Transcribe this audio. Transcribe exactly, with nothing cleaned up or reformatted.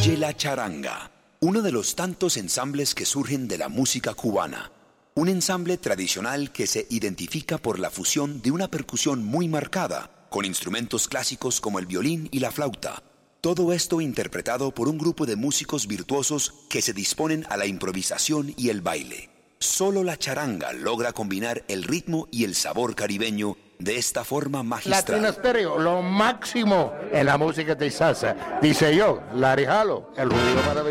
Oye la charanga, uno de los tantos ensambles que surgen de la música cubana. Un ensamble tradicional que se identifica por la fusión de una percusión muy marcada, con instrumentos clásicos como el violín y la flauta. Todo esto interpretado por un grupo de músicos virtuosos que se disponen a la improvisación y el baile. Solo la charanga logra combinar el ritmo y el sabor caribeño de esta forma magistral. Latina Stereo, lo máximo en la música de salsa. Dice yo, Larry Halo, el judío maravilloso.